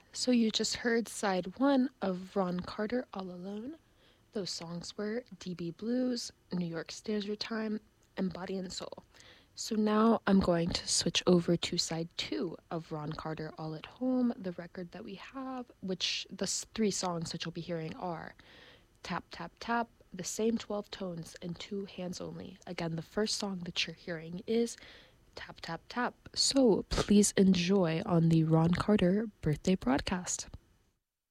So you just heard side one of Ron Carter All Alone. Those songs were DB Blues, New York Standard Time, and Body and Soul. So now I'm going to switch over to side two of Ron Carter All at Home, the record that we have, which the three songs that you'll be hearing are Tap, Tap, Tap, the same 12 tones, and two hands only. Again, the first song that you're hearing is Tap, Tap, Tap. So please enjoy on the Ron Carter birthday broadcast.